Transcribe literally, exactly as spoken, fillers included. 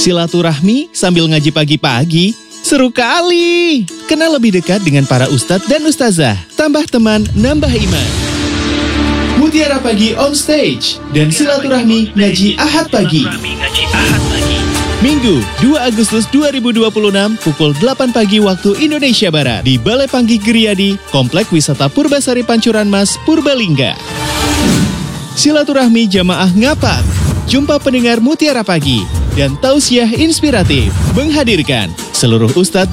Silaturahmi sambil ngaji pagi-pagi, seru kali. Kenal lebih dekat dengan para ustadz dan ustazah, tambah teman, nambah iman. Mutiara Pagi on stage dan silaturahmi ngaji Ahad pagi. Minggu dua Agustus dua ribu dua puluh enam pukul delapan pagi waktu Indonesia Barat di Balai Panggih Geriyadi, Komplek Wisata Purbasari Pancuran Mas, Purbalingga. Silaturahmi jamaah ngapak, jumpa pendengar Mutiara Pagi dan tausiah inspiratif menghadirkan seluruh ustadz